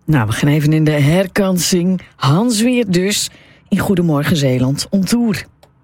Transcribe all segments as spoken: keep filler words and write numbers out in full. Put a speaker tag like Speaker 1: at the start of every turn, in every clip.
Speaker 1: Nou, we gaan even in de herkansing. Hans Weert dus in Goedemorgen Zeeland on tour.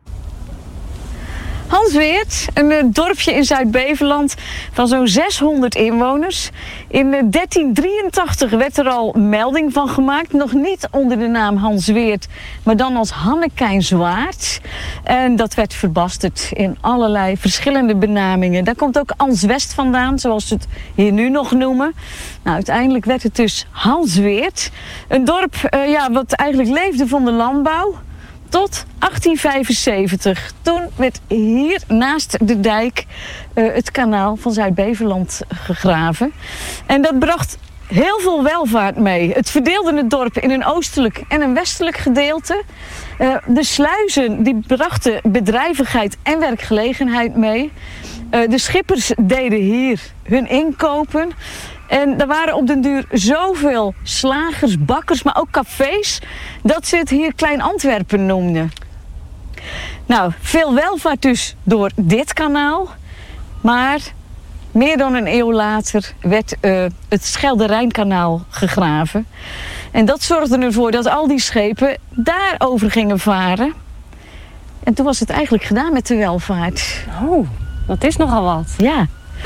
Speaker 2: Hans Weert, een dorpje in Zuid-Beveland van zo'n zeshonderd inwoners. In dertien drieëntachtig werd er al melding van gemaakt. Nog niet onder de naam Hans Weert, maar dan als Hannekijn Zwaard. En dat werd verbasterd in allerlei verschillende benamingen. Daar komt ook Ans West vandaan, zoals ze het hier nu nog noemen. Nou, uiteindelijk werd het dus Hans Weert. Een dorp uh, ja, wat eigenlijk leefde van de landbouw. Tot achttien vijfenzeventig. Toen werd hier naast de dijk uh, het kanaal van Zuid-Beveland gegraven. En dat bracht heel veel welvaart mee. Het verdeelde het dorp in een oostelijk en een westelijk gedeelte. Uh, de sluizen die brachten bedrijvigheid en werkgelegenheid mee. Uh, de schippers deden hier hun inkopen. En er waren op den duur zoveel slagers, bakkers, maar ook cafés, dat ze het hier Klein Antwerpen noemden. Nou, veel welvaart dus door dit kanaal. Maar meer dan een eeuw later werd uh, het Schelde-Rijnkanaal gegraven. En dat zorgde ervoor dat al die schepen daarover gingen varen. En toen was het eigenlijk gedaan met de welvaart.
Speaker 3: Oh, dat is nogal wat.
Speaker 2: Ja.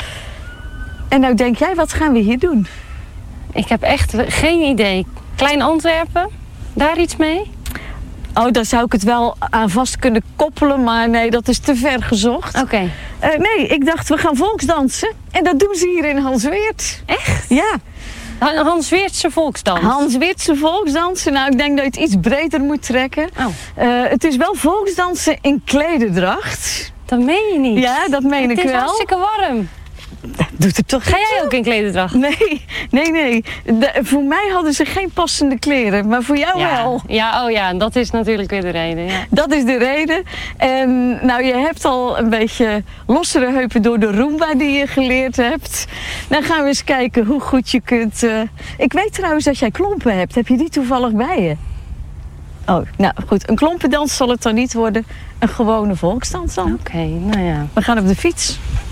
Speaker 2: En nou denk jij, wat gaan we hier doen?
Speaker 3: Ik heb echt geen idee. Klein Antwerpen, daar iets mee?
Speaker 2: Oh, daar zou ik het wel aan vast kunnen koppelen, maar nee, dat is te ver gezocht.
Speaker 3: Oké. Okay.
Speaker 2: Uh, nee, ik dacht, we gaan volksdansen. En dat doen ze hier in Hans Weert.
Speaker 3: Echt?
Speaker 2: Ja.
Speaker 3: Hans Weertse volksdans?
Speaker 2: Hans Weertse volksdansen. Nou, ik denk dat je het iets breder moet trekken.
Speaker 3: Oh.
Speaker 2: Uh, het is wel volksdansen in klederdracht.
Speaker 3: Dat meen je niet?
Speaker 2: Ja, dat meen ik wel.
Speaker 3: Het is hartstikke warm.
Speaker 2: Dat doet het toch.
Speaker 3: Ga jij ook in klederdracht?
Speaker 2: Nee, nee, nee. De, voor mij hadden ze geen passende kleren, maar voor jou
Speaker 3: ja.
Speaker 2: wel.
Speaker 3: Ja, oh ja, dat is natuurlijk weer de reden. Ja.
Speaker 2: Dat is de reden. En nou, je hebt al een beetje lossere heupen door de Roomba die je geleerd hebt. Dan gaan we eens kijken hoe goed je kunt... Uh... Ik weet trouwens dat jij klompen hebt. Heb je die toevallig bij je? Oh, nou goed. Een klompendans zal het dan niet worden. Een gewone volksdans dan.
Speaker 3: Oké, okay, nou ja.
Speaker 2: We gaan op de fiets.